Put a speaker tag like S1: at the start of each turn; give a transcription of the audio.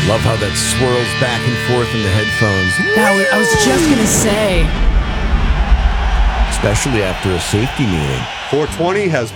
S1: Love how that swirls back and forth in the headphones.
S2: I was just going to say.
S1: Especially after a safety meeting.
S3: 420 has